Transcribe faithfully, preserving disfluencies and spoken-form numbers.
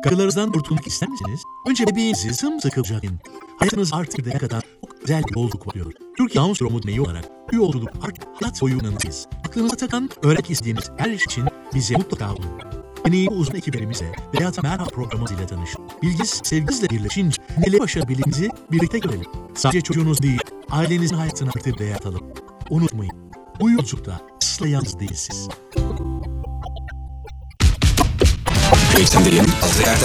Karılarınızdan kurtulmak ister misiniz? Önce bebeğinizi sımsıkı kucaklayın. Hayatınız artık ne kadar çok güzel bir yolculuk bakıyor. Türkiye Down Sendromu Derneği olarak bu yolculuk artık hayat boyu yanınızdayız. Aklınıza takan, öğrenmek istediğiniz her şey için bize mutlaka olun. Yeni uzun ekiplerimizle Hayata Merhaba programımızla tanışın. Bilginiz, sevginizle birleşince neler başarabildiğimizi birlikte görelim. Sadece çocuğunuz değil, ailenizin hayatını artık hayatalım. Unutmayın, bu yolculukta asla yalnız değilsiniz. Eğitimdeyim. Altı yerde